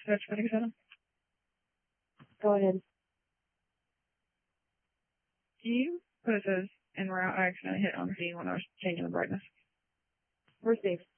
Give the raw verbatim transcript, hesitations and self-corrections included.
Search twenty-seven. Go ahead. Do you put it says en route? I accidentally hit on Z when I was changing the brightness. Receive.